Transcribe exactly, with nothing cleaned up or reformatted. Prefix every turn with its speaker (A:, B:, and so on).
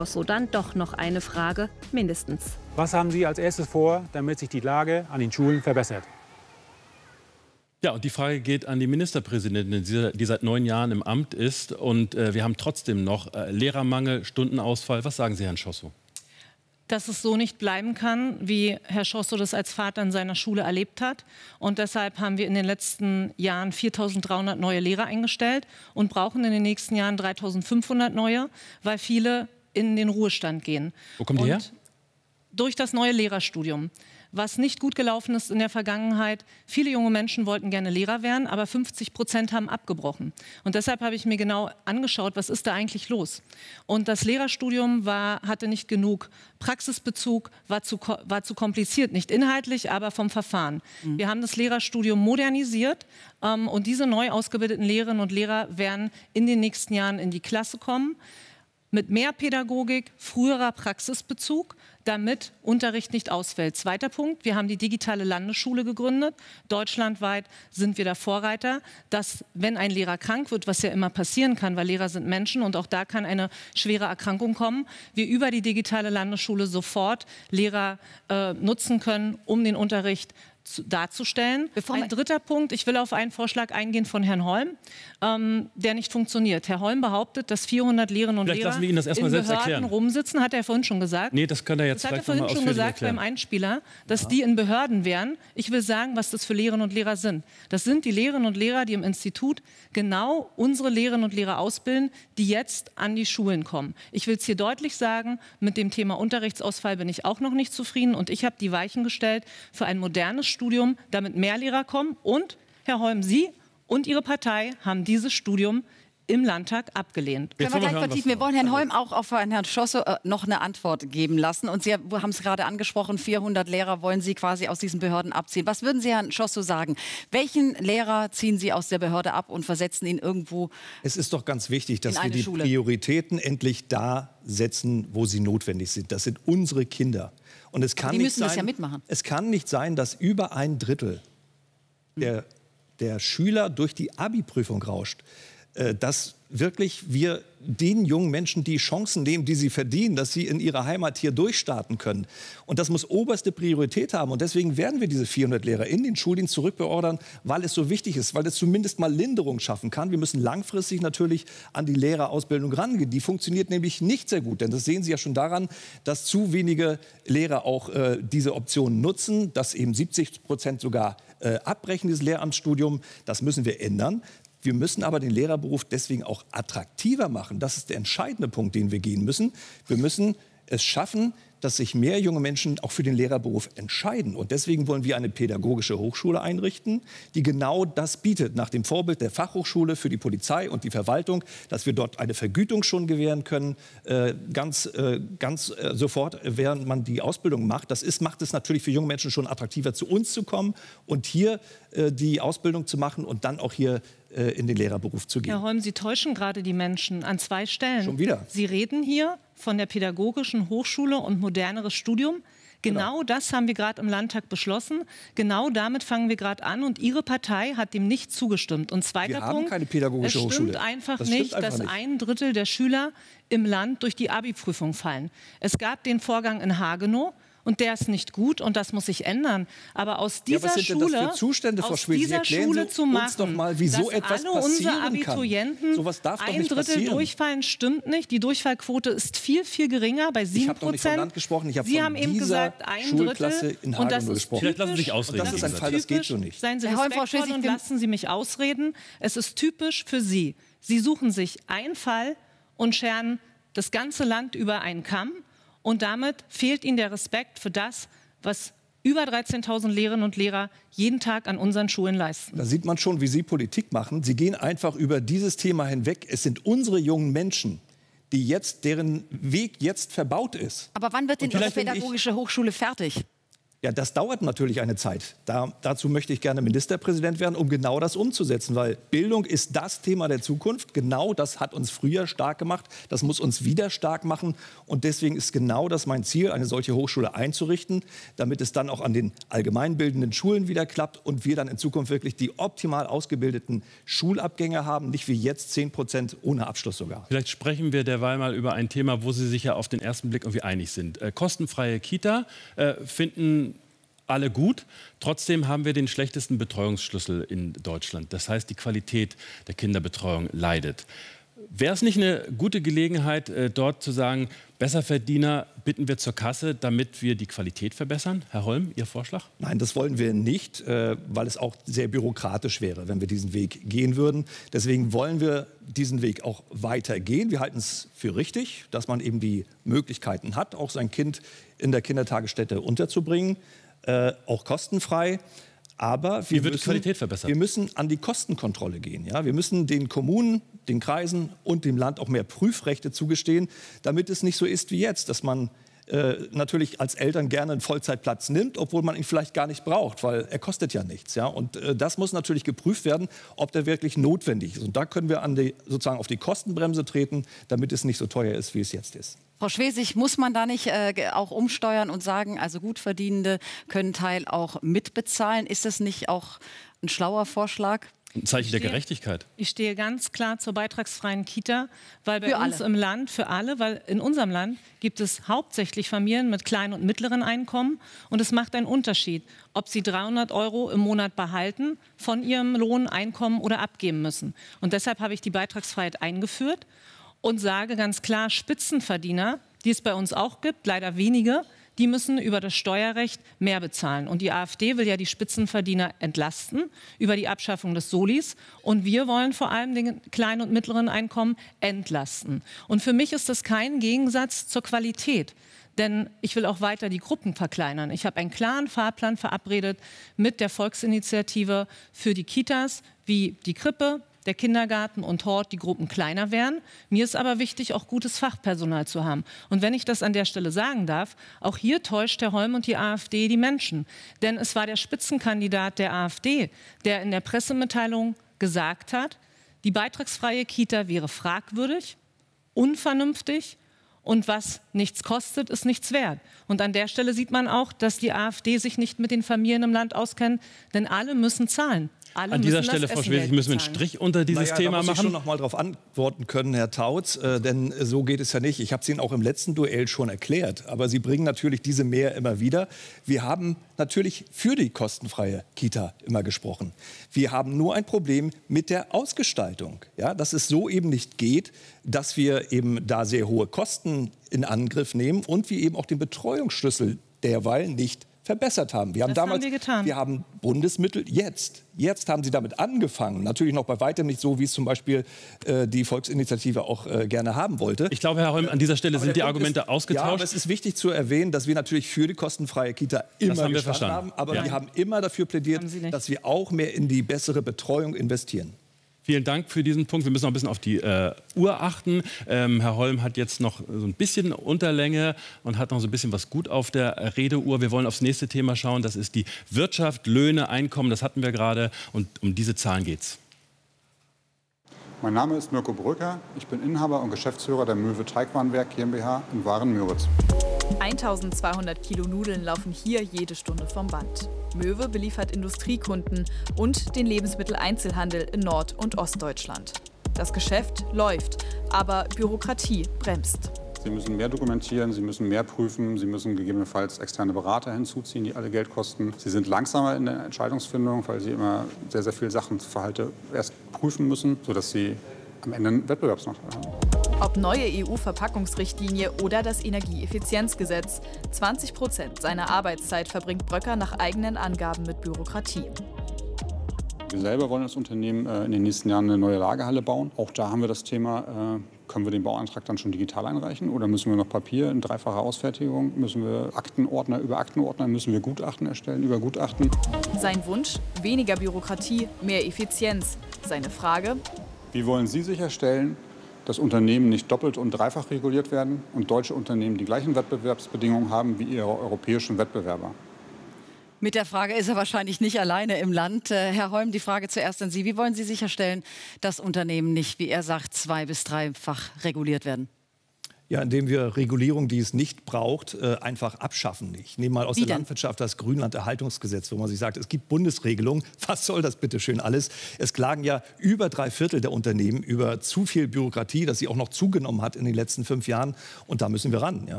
A: So, dann doch noch eine Frage, mindestens.
B: Was haben Sie als erstes vor, damit sich die Lage an den Schulen verbessert?
C: Ja, und die Frage geht an die Ministerpräsidentin, die, die seit neun Jahren im Amt ist. Und äh, wir haben trotzdem noch äh, Lehrermangel, Stundenausfall. Was sagen Sie, Herrn Schossow?
D: Dass es so nicht bleiben kann, wie Herr Schossow das als Vater in seiner Schule erlebt hat. Und deshalb haben wir in den letzten Jahren viertausenddreihundert neue Lehrer eingestellt und brauchen in den nächsten Jahren dreitausendfünfhundert neue, weil viele in den Ruhestand gehen.
C: Wo kommt die her?
D: Durch das neue Lehrerstudium. Was nicht gut gelaufen ist in der Vergangenheit, viele junge Menschen wollten gerne Lehrer werden, aber fünfzig Prozent haben abgebrochen. Und deshalb habe ich mir genau angeschaut, was ist da eigentlich los? Und das Lehrerstudium war, hatte nicht genug Praxisbezug, war zu, war zu kompliziert, nicht inhaltlich, aber vom Verfahren. Mhm. Wir haben das Lehrerstudium modernisiert ähm, und diese neu ausgebildeten Lehrerinnen und Lehrer werden in den nächsten Jahren in die Klasse kommen. Mit mehr Pädagogik, früherer Praxisbezug, damit Unterricht nicht ausfällt. Zweiter Punkt, wir haben die digitale Landesschule gegründet. Deutschlandweit sind wir der Vorreiter, dass, wenn ein Lehrer krank wird, was ja immer passieren kann, weil Lehrer sind Menschen und auch da kann eine schwere Erkrankung kommen, wir über die digitale Landesschule sofort Lehrer äh, nutzen können, um den Unterricht zu, darzustellen. Bevor ein dritter Punkt, ich will auf einen Vorschlag eingehen von Herrn Holm, ähm, der nicht funktioniert. Herr Holm behauptet, dass vierhundert Lehrerinnen und
C: Vielleicht
D: Lehrer
C: lassen wir Ihnen das erst mal
D: in
C: selbst
D: Behörden
C: erklären.
D: rumsitzen, hat er vorhin schon gesagt.
C: Nee, das kann er jetzt
D: Das hat er
C: vielleicht
D: vorhin schon gesagt beim Einspieler, dass ja. die in Behörden wären. Ich will sagen, was das für Lehrerinnen und Lehrer sind. Das sind die Lehrerinnen und Lehrer, die im Institut genau unsere Lehrerinnen und Lehrer ausbilden, die jetzt an die Schulen kommen. Ich will es hier deutlich sagen, mit dem Thema Unterrichtsausfall bin ich auch noch nicht zufrieden und ich habe die Weichen gestellt für ein modernes Studium, damit mehr Lehrer kommen. Und, Herr Holm, Sie und Ihre Partei haben dieses Studium im Landtag abgelehnt.
E: Können wir gleich vertiefen. Wir wollen Herrn Holm auch auf Herrn Schossow äh, noch eine Antwort geben lassen. Und Sie haben es gerade angesprochen, vierhundert Lehrer wollen Sie quasi aus diesen Behörden abziehen. Was würden Sie, Herrn Schossow, sagen? Welchen Lehrer ziehen Sie aus der Behörde ab und versetzen ihn irgendwo?
F: Es ist doch ganz wichtig, dass wir die Schule. Prioritäten endlich da setzen, wo sie notwendig sind. Das sind unsere Kinder. Und es kann
E: die
F: nicht
E: müssen
F: sein,
E: das ja mitmachen.
F: Es kann nicht sein, dass über ein Drittel der, der Schüler durch die Abi-Prüfung rauscht. Dass wirklich wir den jungen Menschen die Chancen nehmen, die sie verdienen, dass sie in ihrer Heimat hier durchstarten können. Und das muss oberste Priorität haben. Und deswegen werden wir diese vierhundert Lehrer in den Schuldienst zurückbeordern, weil es so wichtig ist, weil es zumindest mal Linderung schaffen kann. Wir müssen langfristig natürlich an die Lehrerausbildung rangehen. Die funktioniert nämlich nicht sehr gut. Denn das sehen Sie ja schon daran, dass zu wenige Lehrer auch äh, diese Option nutzen, dass eben siebzig Prozent sogar äh, abbrechen, dieses Lehramtsstudium. Das müssen wir ändern. Wir müssen aber den Lehrerberuf deswegen auch attraktiver machen. Das ist der entscheidende Punkt, den wir gehen müssen. Wir müssen es schaffen, dass sich mehr junge Menschen auch für den Lehrerberuf entscheiden. Und deswegen wollen wir eine pädagogische Hochschule einrichten, die genau das bietet, nach dem Vorbild der Fachhochschule für die Polizei und die Verwaltung, dass wir dort eine Vergütung schon gewähren können, äh, ganz, äh, ganz äh, sofort, während man die Ausbildung macht. Das ist, macht es natürlich für junge Menschen schon attraktiver, zu uns zu kommen und hier äh, die Ausbildung zu machen und dann auch hier äh, in den Lehrerberuf zu gehen.
D: Herr Holm, Sie täuschen gerade die Menschen an zwei Stellen.
F: Schon wieder.
D: Sie reden hier von der pädagogischen Hochschule und moderneres Studium. Genau, genau. Das haben wir gerade im Landtag beschlossen. Genau damit fangen wir gerade an. Und Ihre Partei hat dem nicht zugestimmt. Und zweiter
F: wir haben
D: Punkt,
F: keine pädagogische
D: es stimmt
F: Hochschule.
D: einfach
F: das
D: nicht,
F: stimmt einfach
D: dass
F: nicht.
D: ein Drittel der Schüler im Land durch die Abi-Prüfung fallen. Es gab den Vorgang in Hagenow. Und der ist nicht gut und das muss sich ändern. Aber aus dieser
F: ja, was sind
D: Schule,
F: denn das für Zustände, Frau
D: aus
F: Schwed?
D: dieser
F: Sie
D: Schule
F: Sie
D: zu machen,
F: uns doch mal, wie so etwas
D: alle unsere
F: passieren
D: Abiturienten
F: kann. Sowas darf doch
D: ein
F: nicht
D: Drittel
F: passieren.
D: durchfallen, stimmt nicht. Die Durchfallquote ist viel, viel geringer, bei sieben Prozent.
F: Ich habe doch nicht vom Land gesprochen, ich habe
D: Sie
F: von
D: haben eben
F: dieser
D: gesagt, ein
F: Schulklasse
D: Drittel.
F: in
D: Und das
F: Hagenow
D: ist
F: gesprochen.
C: Vielleicht lassen Sie sich ausreden.
F: Und das ist ein Fall, das geht so nicht.
D: Seien Sie
E: Herr Holm, Frau
D: respektvoll
E: Schwesig,
D: und lassen Sie mich ausreden. Es ist typisch für Sie. Sie suchen sich einen Fall und scheren das ganze Land über einen Kamm. Und damit fehlt Ihnen der Respekt für das, was über dreizehntausend Lehrerinnen und Lehrer jeden Tag an unseren Schulen leisten.
F: Da sieht man schon, wie Sie Politik machen. Sie gehen einfach über dieses Thema hinweg. Es sind unsere jungen Menschen, die jetzt, deren Weg jetzt verbaut ist.
E: Aber wann wird denn Ihre pädagogische Hochschule fertig?
F: Ja, das dauert natürlich eine Zeit. Da, dazu möchte ich gerne Ministerpräsident werden, um genau das umzusetzen. Weil Bildung ist das Thema der Zukunft. Genau das hat uns früher stark gemacht. Das muss uns wieder stark machen. Und deswegen ist genau das mein Ziel, eine solche Hochschule einzurichten, damit es dann auch an den allgemeinbildenden Schulen wieder klappt und wir dann in Zukunft wirklich die optimal ausgebildeten Schulabgänger haben. Nicht wie jetzt zehn Prozent ohne Abschluss sogar.
C: Vielleicht sprechen wir derweil mal über ein Thema, wo Sie sich ja auf den ersten Blick irgendwie einig sind. Äh, kostenfreie Kita äh, finden alle gut. Trotzdem haben wir den schlechtesten Betreuungsschlüssel in Deutschland. Das heißt, die Qualität der Kinderbetreuung leidet. Wäre es nicht eine gute Gelegenheit, äh, dort zu sagen, Besserverdiener bitten wir zur Kasse, damit wir die Qualität verbessern? Herr Holm, Ihr Vorschlag?
F: Nein, das wollen wir nicht, äh, weil es auch sehr bürokratisch wäre, wenn wir diesen Weg gehen würden. Deswegen wollen wir diesen Weg auch weiter gehen. Wir halten es für richtig, dass man eben die Möglichkeiten hat, auch sein Kind in der Kindertagesstätte unterzubringen, äh, auch kostenfrei. Aber wir
C: Wie wird
F: müssen,
C: die Qualität verbessert?
F: Wir müssen an die Kostenkontrolle gehen. Ja? Wir müssen den Kommunen, den Kreisen und dem Land auch mehr Prüfrechte zugestehen, damit es nicht so ist wie jetzt, dass man äh, natürlich als Eltern gerne einen Vollzeitplatz nimmt, obwohl man ihn vielleicht gar nicht braucht, weil er kostet ja nichts. Ja? Und äh, das muss natürlich geprüft werden, ob der wirklich notwendig ist. Und da können wir an die, sozusagen auf die Kostenbremse treten, damit es nicht so teuer ist, wie es jetzt ist.
E: Frau Schwesig, muss man da nicht äh, auch umsteuern und sagen, also Gutverdienende können Teil auch mitbezahlen? Ist das nicht auch ein schlauer Vorschlag?
C: Ein Zeichen
D: Ich
C: der
D: stehe-
C: Gerechtigkeit.
D: Ich stehe ganz klar zur beitragsfreien Kita, weil bei
E: Für
D: uns
E: alle.
D: im Land, für alle, weil in unserem Land gibt es hauptsächlich Familien mit kleinen und mittleren Einkommen. Und es macht einen Unterschied, ob sie dreihundert Euro im Monat behalten von ihrem Lohn, Einkommen oder abgeben müssen. Und deshalb habe ich die Beitragsfreiheit eingeführt und sage ganz klar, Spitzenverdiener, die es bei uns auch gibt, leider wenige, die müssen über das Steuerrecht mehr bezahlen. Und die AfD will ja die Spitzenverdiener entlasten über die Abschaffung des Solis. Und wir wollen vor allem den kleinen und mittleren Einkommen entlasten. Und für mich ist das kein Gegensatz zur Qualität. Denn ich will auch weiter die Gruppen verkleinern. Ich habe einen klaren Fahrplan verabredet mit der Volksinitiative für die Kitas, wie die Krippe, der Kindergarten und Hort die Gruppen kleiner werden. Mir ist aber wichtig, auch gutes Fachpersonal zu haben. Und wenn ich das an der Stelle sagen darf, auch hier täuscht Herr Holm und die AfD die Menschen. Denn es war der Spitzenkandidat der AfD, der in der Pressemitteilung gesagt hat, die beitragsfreie Kita wäre fragwürdig, unvernünftig und was nichts kostet, ist nichts wert. Und an der Stelle sieht man auch, dass die AfD sich nicht mit den Familien im Land auskennt, denn alle müssen zahlen. Alle
C: An dieser
D: müssen das
C: Stelle, Frau
D: Essengeld
C: Schwesig, müssen wir einen
D: bezahlen.
C: Strich unter dieses
F: Naja,
C: Thema
F: da muss ich
C: machen.
F: schon noch mal darauf antworten können, Herr Tautz, äh, denn so geht es ja nicht. Ich habe es Ihnen auch im letzten Duell schon erklärt, aber Sie bringen natürlich diese Mehr immer wieder. Wir haben natürlich für die kostenfreie Kita immer gesprochen. Wir haben nur ein Problem mit der Ausgestaltung, ja, dass es so eben nicht geht, dass wir eben da sehr hohe Kosten in Angriff nehmen und wir eben auch den Betreuungsschlüssel derweil nicht verbessert haben. Wir haben
D: Das haben
F: damals,
D: wir getan.
F: wir haben Bundesmittel jetzt. Jetzt haben sie damit angefangen. Natürlich noch bei weitem nicht so, wie es zum Beispiel äh, die Volksinitiative auch äh, gerne haben wollte.
C: Ich glaube, Herr Holm, an dieser Stelle
F: Aber
C: sind die
F: der Punkt
C: Argumente
F: ist,
C: ausgetauscht.
F: Ja, aber es ist wichtig zu erwähnen, dass wir natürlich für die kostenfreie Kita immer
C: haben wir
F: gestanden
C: verstanden.
F: haben. Aber
C: Ja.
F: wir haben immer dafür plädiert,
D: Haben Sie nicht.
F: dass wir auch mehr in die bessere Betreuung investieren.
C: Vielen Dank für diesen Punkt. Wir müssen noch ein bisschen auf die äh, Uhr achten. Ähm, Herr Holm hat jetzt noch so ein bisschen Unterlänge und hat noch so ein bisschen was gut auf der Redeuhr. Wir wollen aufs nächste Thema schauen. Das ist die Wirtschaft, Löhne, Einkommen. Das hatten wir gerade. Und um diese Zahlen geht's.
G: Mein Name ist Mirko Brücker. Ich bin Inhaber und Geschäftsführer der Möwe Teigwarenwerk GmbH in Waren-Müritz.
H: eintausendzweihundert Kilo Nudeln laufen hier jede Stunde vom Band. Möwe beliefert Industriekunden und den Lebensmitteleinzelhandel in Nord- und Ostdeutschland. Das Geschäft läuft, aber Bürokratie bremst.
G: Sie müssen mehr dokumentieren, Sie müssen mehr prüfen, Sie müssen gegebenenfalls externe Berater hinzuziehen, die alle Geld kosten. Sie sind langsamer in der Entscheidungsfindung, weil Sie immer sehr, sehr viele Sachen zu Verhalte erst prüfen müssen, sodass Sie am Ende einen Wettbewerbsnachteil haben.
H: Ob neue E U-Verpackungsrichtlinie oder das Energieeffizienzgesetz, zwanzig Prozent seiner Arbeitszeit verbringt Bröcker nach eigenen Angaben mit Bürokratie.
G: Wir selber wollen als Unternehmen äh, in den nächsten Jahren eine neue Lagerhalle bauen. Auch da haben wir das Thema, äh, können wir den Bauantrag dann schon digital einreichen oder müssen wir noch Papier in dreifacher Ausfertigung, müssen wir Aktenordner über Aktenordner, müssen wir Gutachten erstellen über Gutachten.
H: Sein Wunsch? Weniger Bürokratie, mehr Effizienz. Seine Frage?
G: Wie wollen Sie sicherstellen, dass Unternehmen nicht doppelt und dreifach reguliert werden und deutsche Unternehmen die gleichen Wettbewerbsbedingungen haben wie ihre europäischen Wettbewerber?
E: Mit der Frage ist er wahrscheinlich nicht alleine im Land. Äh, Herr Holm, die Frage zuerst an Sie. Wie wollen Sie sicherstellen, dass Unternehmen nicht, wie er sagt, zwei- bis dreifach reguliert werden?
F: Ja, indem wir Regulierung, die es nicht braucht, äh, einfach abschaffen. Ich nehme mal aus
E: Wie
F: der
E: denn?
F: Landwirtschaft das Grünlanderhaltungsgesetz, wo man sich sagt, es gibt Bundesregelungen. Was soll das bitte schön alles? Es klagen ja über drei Viertel der Unternehmen über zu viel Bürokratie, dass sie auch noch zugenommen hat in den letzten fünf Jahren. Und da müssen wir ran. Ja?